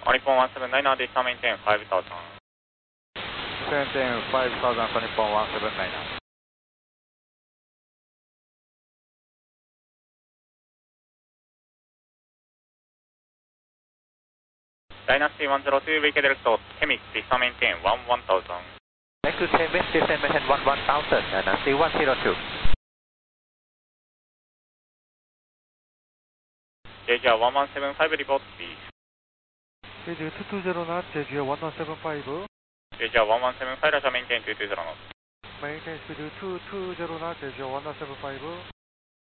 On Nippon 179, this time maintain 5000. Maintain 5000 for Nippon 179. Dynasty 102, VK direct to Chemix, this time maintain 1000. Next to Chemix, this time maintain 1000, Dynasty 102. JGR 1175, report please. JGR 220 knots, JGR 1175. JGR 1175, Russia maintain 220 knots. Maintain speed 220 knots, JGR 1175.